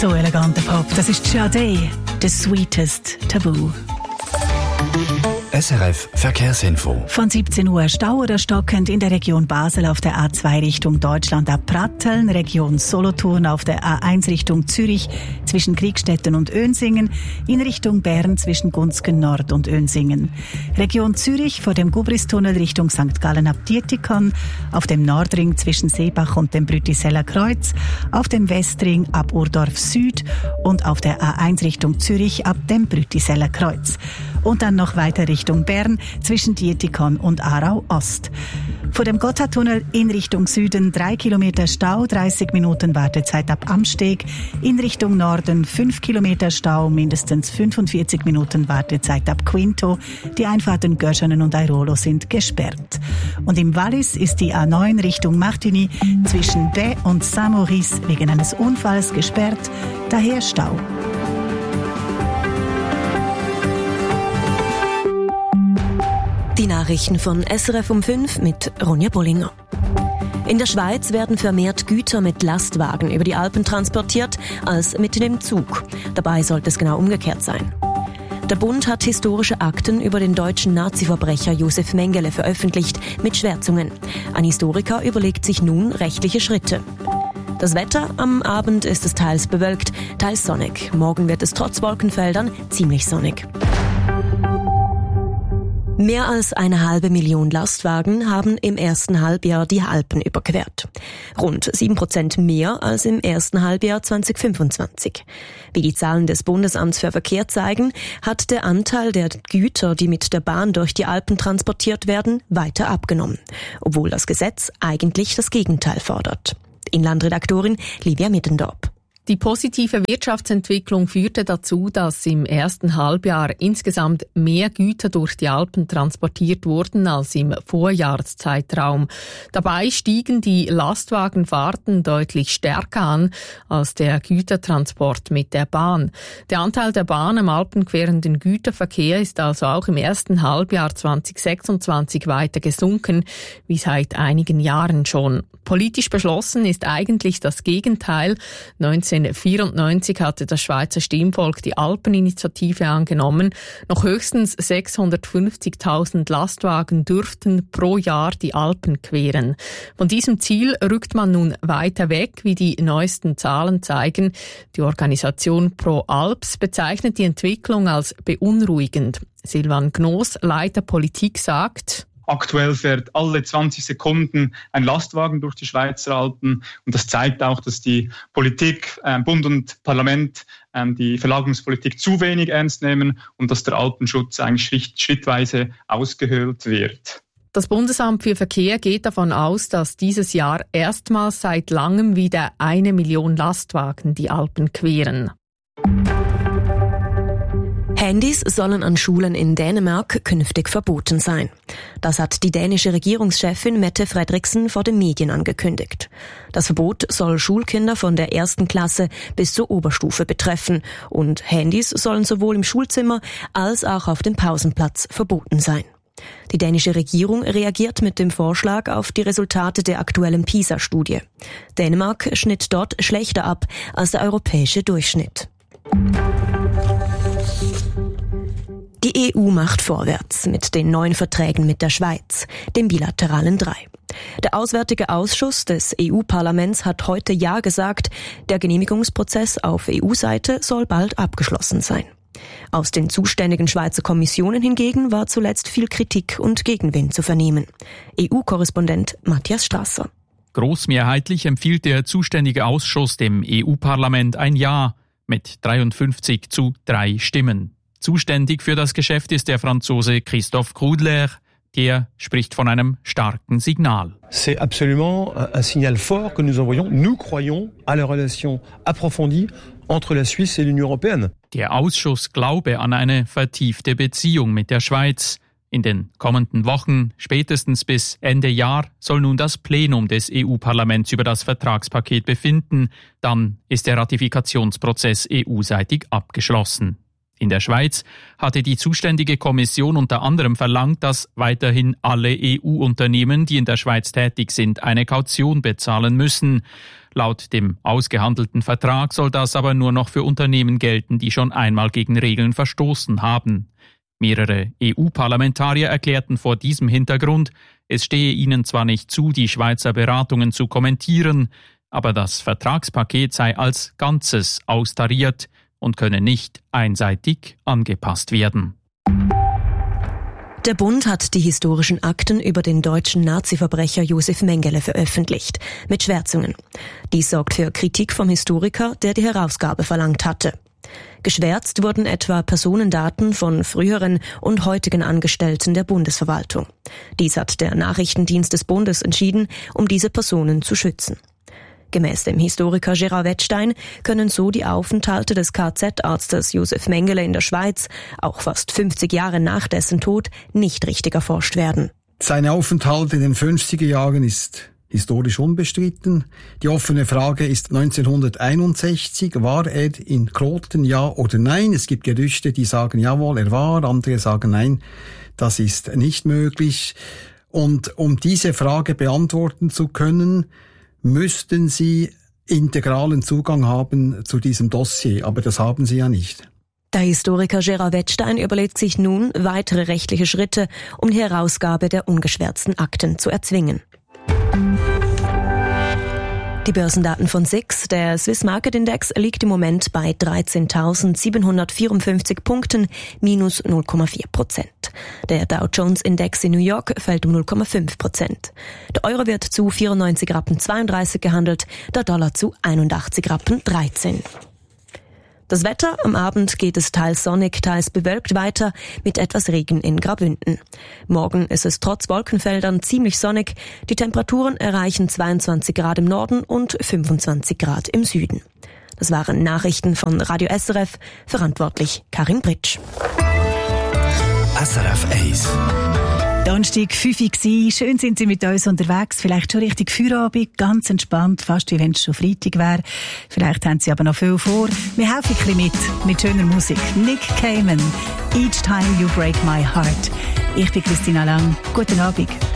So eleganter Pop, das ist Sade, The Sweetest Taboo. SRF Verkehrsinfo. Von 17 Uhr Stau oder stockend in der Region Basel auf der A2 Richtung Deutschland ab Pratteln, Region Solothurn auf der A1 Richtung Zürich zwischen Kriegstetten und Önsingen, in Richtung Bern zwischen Gunzgen Nord und Önsingen. Region Zürich vor dem Gubristunnel Richtung St. Gallen ab Dietikon, auf dem Nordring zwischen Seebach und dem Brütiseller Kreuz, auf dem Westring ab Urdorf Süd und auf der A1 Richtung Zürich ab dem Brütiseller Kreuz. Und dann noch weiter Richtung Bern zwischen Dietikon und Aarau Ost. Vor dem Gotthardtunnel in Richtung Süden 3 Kilometer Stau, 30 Minuten Wartezeit ab Amsteg. In Richtung Norden 5 Kilometer Stau, mindestens 45 Minuten Wartezeit ab Quinto. Die Einfahrten Görschenen und Airolo sind gesperrt. Und im Wallis ist die A9 Richtung Martigny zwischen Baix und Saint-Maurice wegen eines Unfalls gesperrt, daher Stau. Die Nachrichten von SRF um 5 mit Ronja Bollinger. In der Schweiz werden vermehrt Güter mit Lastwagen über die Alpen transportiert als mit dem Zug. Dabei sollte es genau umgekehrt sein. Der Bund hat historische Akten über den deutschen Nazi-Verbrecher Josef Mengele veröffentlicht mit Schwärzungen. Ein Historiker überlegt sich nun rechtliche Schritte. Das Wetter: am Abend ist es teils bewölkt, teils sonnig. Morgen wird es trotz Wolkenfeldern ziemlich sonnig. Mehr als 500.000 Lastwagen haben im ersten Halbjahr die Alpen überquert. Rund 7% mehr als im ersten Halbjahr 2025. Wie die Zahlen des Bundesamts für Verkehr zeigen, hat der Anteil der Güter, die mit der Bahn durch die Alpen transportiert werden, weiter abgenommen. Obwohl das Gesetz eigentlich das Gegenteil fordert. Inlandredaktorin Livia Middendorp. Die positive Wirtschaftsentwicklung führte dazu, dass im ersten Halbjahr insgesamt mehr Güter durch die Alpen transportiert wurden als im Vorjahreszeitraum. Dabei stiegen die Lastwagenfahrten deutlich stärker an als der Gütertransport mit der Bahn. Der Anteil der Bahn am alpenquerenden Güterverkehr ist also auch im ersten Halbjahr 2026 weiter gesunken, wie seit einigen Jahren schon. Politisch beschlossen ist eigentlich das Gegenteil. 1994 hatte das Schweizer Stimmvolk die Alpeninitiative angenommen. Noch höchstens 650.000 Lastwagen dürften pro Jahr die Alpen queren. Von diesem Ziel rückt man nun weiter weg, wie die neuesten Zahlen zeigen. Die Organisation Pro Alps bezeichnet die Entwicklung als beunruhigend. Silvan Gnos, Leiter Politik, sagt: Aktuell fährt alle 20 Sekunden ein Lastwagen durch die Schweizer Alpen. Und das zeigt auch, dass die Politik, Bund und Parlament, die Verlagerungspolitik zu wenig ernst nehmen und dass der Alpenschutz eigentlich schrittweise ausgehöhlt wird. Das Bundesamt für Verkehr geht davon aus, dass dieses Jahr erstmals seit langem wieder 1 Million Lastwagen die Alpen queren. Handys sollen an Schulen in Dänemark künftig verboten sein. Das hat die dänische Regierungschefin Mette Frederiksen vor den Medien angekündigt. Das Verbot soll Schulkinder von der 1. Klasse bis zur Oberstufe betreffen und Handys sollen sowohl im Schulzimmer als auch auf dem Pausenplatz verboten sein. Die dänische Regierung reagiert mit dem Vorschlag auf die Resultate der aktuellen PISA-Studie. Dänemark schnitt dort schlechter ab als der europäische Durchschnitt. Die EU macht vorwärts mit den neuen Verträgen mit der Schweiz, dem bilateralen 3. Der Auswärtige Ausschuss des EU-Parlaments hat heute Ja gesagt. Der Genehmigungsprozess auf EU-Seite soll bald abgeschlossen sein. Aus den zuständigen Schweizer Kommissionen hingegen war zuletzt viel Kritik und Gegenwind zu vernehmen. EU-Korrespondent Matthias Strasser. Großmehrheitlich empfiehlt der zuständige Ausschuss dem EU-Parlament ein Ja mit 53:3 Stimmen. Zuständig für das Geschäft ist der Franzose Christophe Grudler. Der spricht von einem starken Signal. C'est absolument un signal fort que nous envoyons. Nous croyons à la relation approfondie entre la Suisse et l'Union européenne. Der Ausschuss glaube an eine vertiefte Beziehung mit der Schweiz. In den kommenden Wochen, spätestens bis Ende Jahr, soll nun das Plenum des EU-Parlaments über das Vertragspaket befinden. Dann ist der Ratifikationsprozess EU-seitig abgeschlossen. In der Schweiz hatte die zuständige Kommission unter anderem verlangt, dass weiterhin alle EU-Unternehmen, die in der Schweiz tätig sind, eine Kaution bezahlen müssen. Laut dem ausgehandelten Vertrag soll das aber nur noch für Unternehmen gelten, die schon einmal gegen Regeln verstoßen haben. Mehrere EU-Parlamentarier erklärten vor diesem Hintergrund, es stehe ihnen zwar nicht zu, die Schweizer Beratungen zu kommentieren, aber das Vertragspaket sei als Ganzes austariert und könne nicht einseitig angepasst werden. Der Bund hat die historischen Akten über den deutschen Nazi-Verbrecher Josef Mengele veröffentlicht, mit Schwärzungen. Dies sorgt für Kritik vom Historiker, der die Herausgabe verlangt hatte. Geschwärzt wurden etwa Personendaten von früheren und heutigen Angestellten der Bundesverwaltung. Dies hat der Nachrichtendienst des Bundes entschieden, um diese Personen zu schützen. Gemäß dem Historiker Gerard Wettstein können so die Aufenthalte des KZ-Arztes Josef Mengele in der Schweiz, auch fast 50 Jahre nach dessen Tod, nicht richtig erforscht werden. Sein Aufenthalt in den 50er Jahren ist historisch unbestritten. Die offene Frage ist 1961, war er in Kloten, ja oder nein? Es gibt Gerüchte, die sagen, jawohl, er war, andere sagen, nein, das ist nicht möglich. Und um diese Frage beantworten zu können, müssten Sie integralen Zugang haben zu diesem Dossier, aber das haben Sie ja nicht. Der Historiker Gerard Wettstein überlegt sich nun weitere rechtliche Schritte, um die Herausgabe der ungeschwärzten Akten zu erzwingen. Die Börsendaten von SIX, der Swiss Market Index, liegt im Moment bei 13.754 Punkten, minus 0,4%. Der Dow Jones Index in New York fällt um 0,5%. Der Euro wird zu 94,32 Rappen gehandelt, der Dollar zu 81,13 Rappen. Das Wetter: am Abend geht es teils sonnig, teils bewölkt weiter, mit etwas Regen in Graubünden. Morgen ist es trotz Wolkenfeldern ziemlich sonnig. Die Temperaturen erreichen 22 Grad im Norden und 25 Grad im Süden. Das waren Nachrichten von Radio SRF, verantwortlich Karin Britsch. SRF 1. Donnerstag 5 Uhr war. Schön sind Sie mit uns unterwegs. Vielleicht schon richtig Feierabend, ganz entspannt, fast wie wenn es schon Freitag wäre. Vielleicht haben Sie aber noch viel vor. Wir helfen ein bisschen mit schöner Musik. Nick Cayman, Each Time You Break My Heart. Ich bin Christina Lang. Guten Abend.